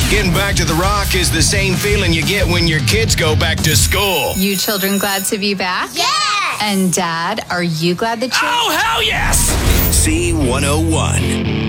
Getting back to the Rock is the same feeling you get when your kids go back to school. You children glad to be back? Yeah! And Dad, are you glad that you're... Oh, hell yes! C101.